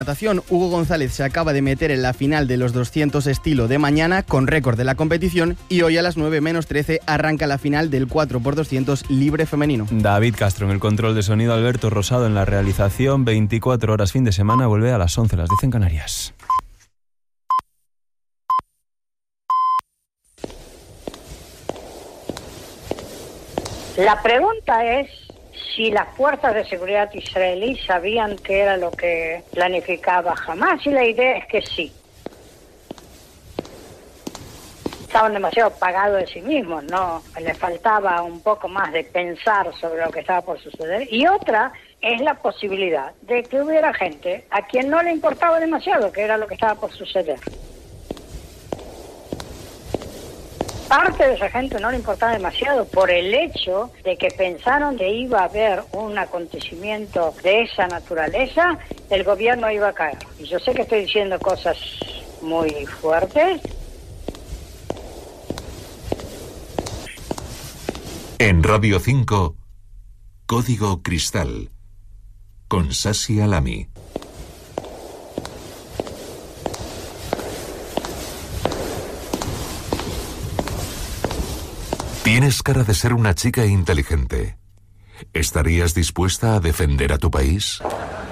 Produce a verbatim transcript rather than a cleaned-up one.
Natación, Hugo González se acaba de meter en la final de los doscientos estilo de mañana con récord de la competición y hoy a las nueve menos trece arranca la final del cuatro por doscientos libre femenino. David Castro en el control de sonido, Alberto Rosado en la realización. Veinticuatro horas fin de semana, vuelve a las once, las diez en Canarias. La pregunta es si las fuerzas de seguridad israelí sabían qué era lo que planificaba Hamás, y la idea es que sí. Estaban demasiado pagados de sí mismos, no les faltaba un poco más de pensar sobre lo que estaba por suceder. Y otra es la posibilidad de que hubiera gente a quien no le importaba demasiado qué era lo que estaba por suceder. Parte de esa gente no le importaba demasiado por el hecho de que pensaron que iba a haber un acontecimiento de esa naturaleza, el gobierno iba a caer. Y yo sé que estoy diciendo cosas muy fuertes. En Radio cinco, Código Cristal, con Sasi Alami. Tienes cara de ser una chica inteligente. ¿Estarías dispuesta a defender a tu país?